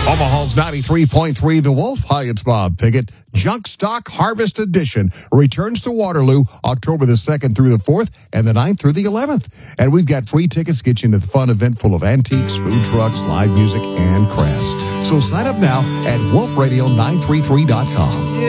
Omaha's 93.3 The Wolf. Hi, it's Bob Pickett. Junk Stock Harvest Edition returns to Waterloo October the 2nd through the 4th and the 9th through the 11th. And we've got free tickets to get you into the fun event full of antiques, food trucks, live music, and crafts. So sign up now at wolfradio933.com.